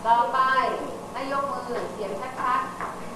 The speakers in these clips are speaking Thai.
ต่อไปให้ยกมือเสียงชัดๆ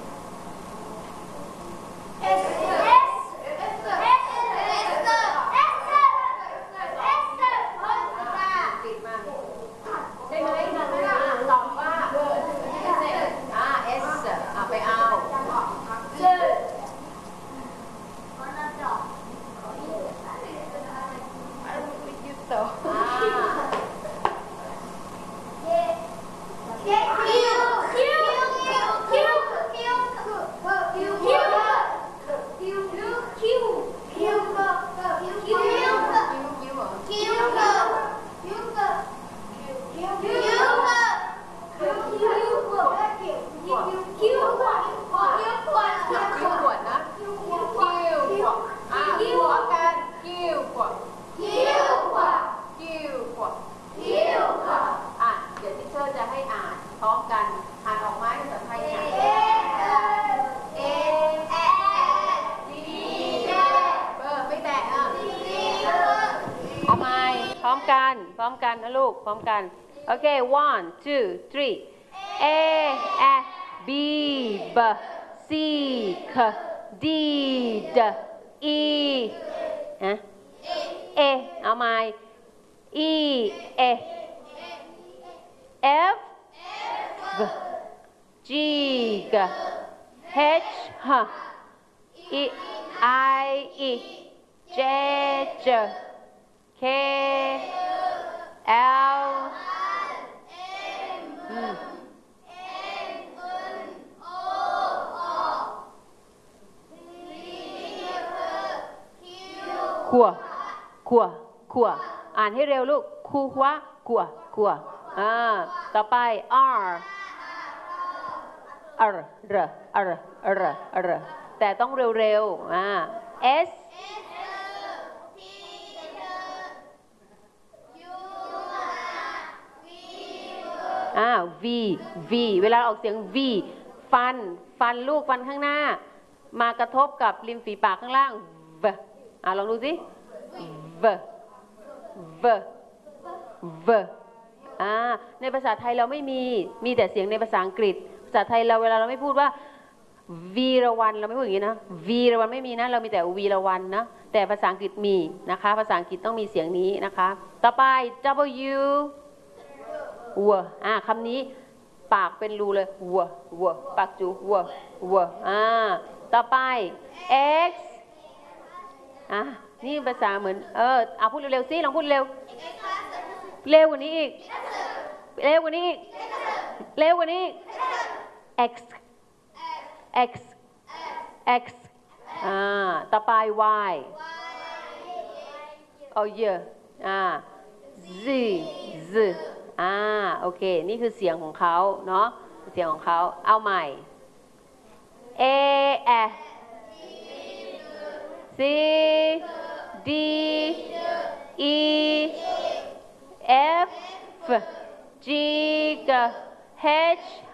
พร้อมกันนะลูกพร้อมกันโอเค one two three a b b c k d d e เอาใหม่ e f g g h i j j K Lขัวอ่านให้เร็วลูกคูหัวขัวต่อไป R แต่ต้องเร็วๆS V เวลาออกเสียง V ฟันลูกฟันข้างหน้ามากระทบกับริมฝีปากข้างล่าง V ลองดูสิ V ในภาษาไทยเราไม่มีแต่เสียงในภาษาอังกฤษภาษาไทยเราเวลาเราไม่พูดว่าวีรวันเราไม่พูดอย่างนี้นะวีรวันไม่มีนะเรามีแต่วีรวันนะแต่ภาษาอังกฤษมีนะคะภาษาอังกฤษต้องมีเสียงนี้นะคะต่อไป Wคำนี้ปากเป็นรูเลยวัวปากจูวัวต่อไป X นี่ภาษาเหมือนพูดเร็วๆสิลองพูดเร็วกว่านี้อีกเร็วกว่านี้อีกX ต่อไป Y เยอะZโอเคนี่คือเสียงของเขาเนาะเสียงของเขาเอาใหม่ A C D E F G H